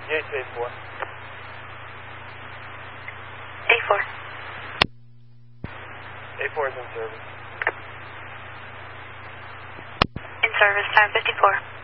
Yates 8-4. 8-4. 8-4 is in service. In service, time 54.